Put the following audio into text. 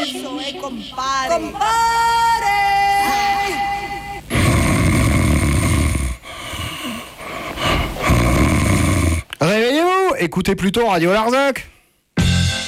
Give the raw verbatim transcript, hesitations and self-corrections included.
Eso es, compadre. ¡Compadre! Réveillez-vous, écoutez plutôt Radio Larzac.